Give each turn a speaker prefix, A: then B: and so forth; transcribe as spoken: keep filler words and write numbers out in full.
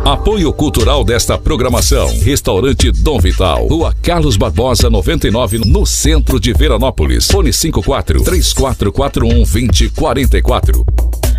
A: Apoio cultural desta programação: Restaurante Dom Vital, Rua Carlos Barbosa noventa e nove, no centro de Veranópolis. Fone cinco quatro, três quatro quatro um, dois zero quatro quatro.